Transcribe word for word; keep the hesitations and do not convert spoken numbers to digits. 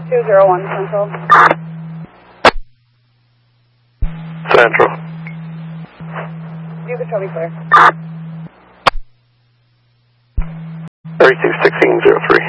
two zero one Central. Central. You can tell me clear. thirty-two sixteen zero three.